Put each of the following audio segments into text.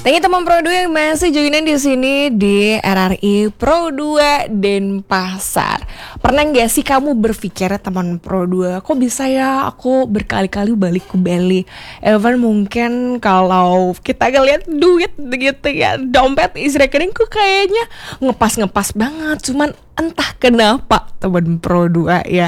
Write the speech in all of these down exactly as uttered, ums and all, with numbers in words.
Thank you teman Pro dua yang masih joinan di sini di R R I Pro dua Denpasar. Pernah nggak sih kamu berpikir teman Pro dua, kok bisa ya aku berkali-kali balik ke Bali? Even mungkin kalau kita ngeliat duit gitu ya, dompet isi rekening kok kayaknya ngepas-ngepas banget. Cuman entah kenapa teman Pro dua ya,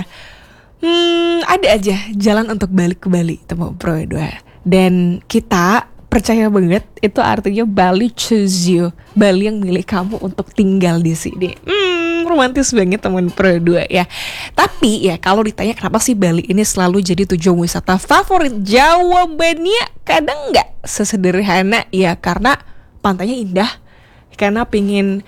Hmm, ada aja jalan untuk balik ke Bali teman Pro dua. Dan kita percaya banget itu artinya Bali choose you, Bali yang milih kamu untuk tinggal di sini. Hmm, romantis banget teman Pro dua ya. Tapi ya kalau ditanya kenapa sih Bali ini selalu jadi tujuan wisata favorit, jawabannya kadang nggak sesederhana ya, karena pantainya indah, karena pengen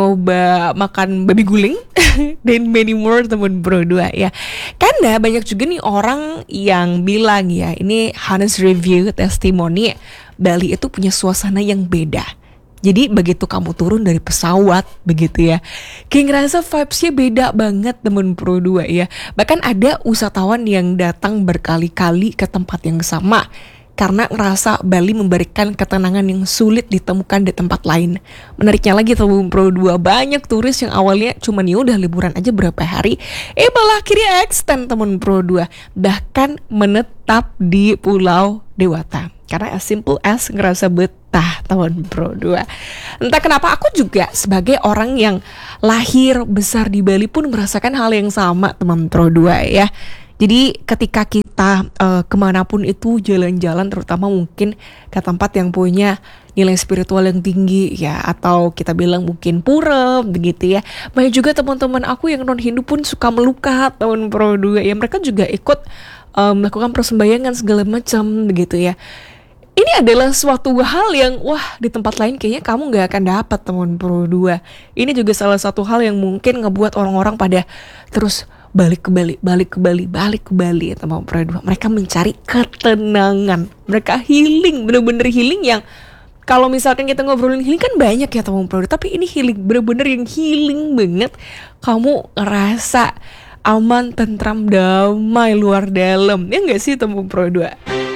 nyoba makan babi guling dan many more teman Pro dua ya. Karena banyak juga nih orang yang bilang ya, ini honest review testimoni, Bali itu punya suasana yang beda. Jadi begitu kamu turun dari pesawat begitu ya, kayak ngerasa vibes-nya beda banget temen Pro dua ya. Bahkan ada wisatawan yang datang berkali-kali ke tempat yang sama karena ngerasa Bali memberikan ketenangan yang sulit ditemukan di tempat lain. Menariknya lagi temen Pro dua, banyak turis yang awalnya cuma ya udah liburan aja berapa hari, eh malah akhirnya extend temen Pro dua, bahkan menetap di Pulau Dewata. Karena as simple as ngerasa betah teman Pro dua. Entah kenapa aku juga sebagai orang yang lahir besar di Bali pun merasakan hal yang sama teman Pro dua ya. Jadi ketika kita uh, kemanapun itu jalan-jalan, terutama mungkin ke tempat yang punya nilai spiritual yang tinggi ya, atau kita bilang mungkin pura begitu ya. Banyak juga teman-teman aku yang non Hindu pun suka melukat teman Pro dua ya. Mereka juga ikut uh, melakukan persembahyangan segala macam begitu ya. Ini adalah suatu hal yang wah, di tempat lain kayaknya kamu gak akan dapat teman Pro dua. Ini juga salah satu hal yang mungkin ngebuat orang-orang pada terus balik ke Bali, balik ke Bali, balik ke Bali teman Pro dua. Mereka mencari ketenangan, mereka healing, bener-bener healing yang kalau misalkan kita ngobrolin healing kan banyak ya teman Pro dua, tapi ini healing, bener-bener yang healing banget. Kamu ngerasa aman, tentram, damai luar dalam, ya gak sih teman Pro dua?